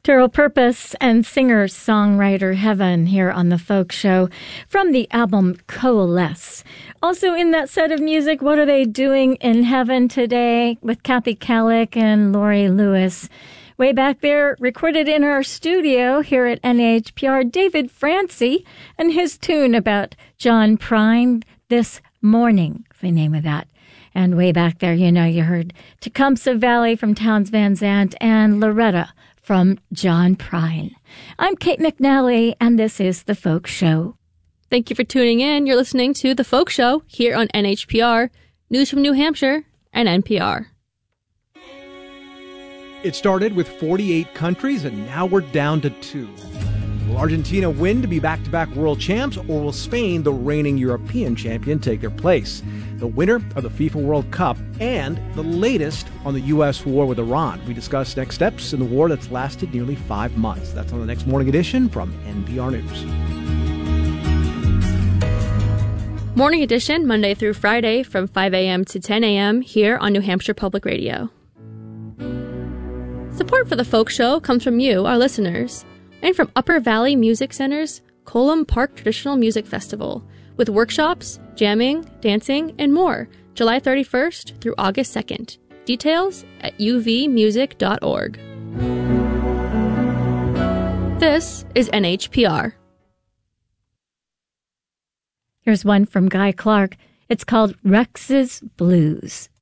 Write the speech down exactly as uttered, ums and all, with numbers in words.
Terrell Purpose and singer-songwriter Heaven here on The Folk Show from the album Coalesce. Also in that set of music, What Are They Doing in Heaven Today with Kathy Kallick and Lori Lewis. Way back there, recorded in our studio here at N H P R, David Francie and his tune about John Prine, This Morning, the name of that. And way back there, you know, you heard Tecumseh Valley from Townes Van Zandt and Loretta from John Prine. I'm Kate McNally, and this is The Folk Show. Thank you for tuning in. You're listening to The Folk Show here on N H P R, News from New Hampshire, and N P R. It started with forty-eight countries, and now we're down to two. Will Argentina win to be back-to-back world champs, or will Spain, the reigning European champion, take their place? The winner of the FIFA World Cup and the latest on the U S war with Iran. We discuss next steps in the war that's lasted nearly five months. That's on the next morning edition from N P R News. Morning edition, Monday through Friday from five a.m. to ten a.m. here on New Hampshire Public Radio. Support for The Folk Show comes from you, our listeners, and from Upper Valley Music Center's Colum Park Traditional Music Festival, with workshops, jamming, dancing, and more, July thirty-first through August second. Details at u v music dot org. This is N H P R. Here's one from Guy Clark. It's called Rex's Blues.